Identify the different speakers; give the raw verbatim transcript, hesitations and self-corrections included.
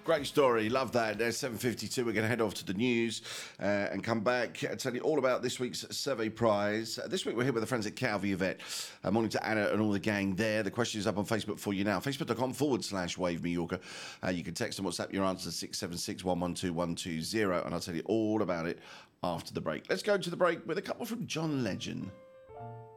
Speaker 1: Great story. Love that. There's seven fifty-two. We're going to head off to the news uh, and come back and tell you all about this week's survey prize. Uh, this week we're here with the friends at Calvi Vet. Uh, morning to Anna and all the gang there. The question is up on Facebook for you now. Facebook.com forward slash Wave Mallorca. Uh, you can text and WhatsApp your answer to six seven six, one one two, one two zero and I'll tell you all about it after the break. Let's go to the break with a couple from John Legend.